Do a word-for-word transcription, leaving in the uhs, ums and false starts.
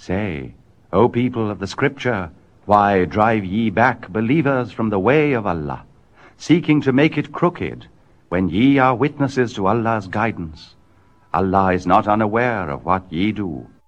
Say, O people of the Scripture, why drive ye back believers from the way of Allah, seeking to make it crooked, when ye are witnesses to Allah's guidance? Allah is not unaware of what ye do.